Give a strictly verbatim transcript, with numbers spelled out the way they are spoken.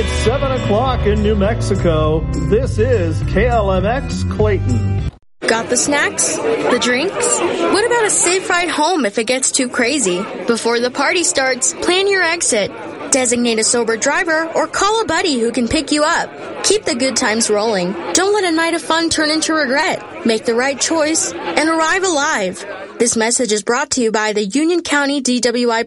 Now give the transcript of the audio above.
It's seven o'clock in New Mexico. This is K L M X Clayton. Got the snacks? The drinks? What about a safe ride home if it gets too crazy? Before the party starts, plan your exit. Designate a sober driver or call a buddy who can pick you up. Keep the good times rolling. Don't let a night of fun turn into regret. Make the right choice and arrive alive. This message is brought to you by the Union County D W I